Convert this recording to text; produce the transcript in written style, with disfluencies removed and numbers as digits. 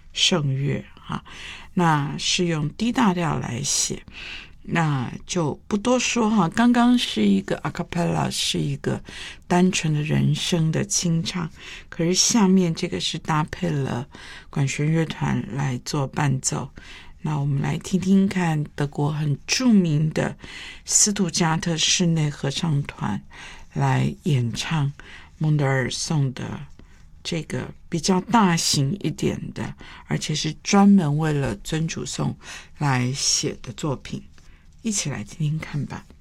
圣乐那是用 D 大调来写，那就不多说刚刚是一个 a cappella， 是一个单纯的人声的清唱，可是下面这个是搭配了管弦乐团来做伴奏。那我们来听听看德国很著名的斯图加特室内合唱团来演唱孟德尔颂的这个比较大型一点的，而且是专门为了尊主颂来写的作品，一起来听听看吧。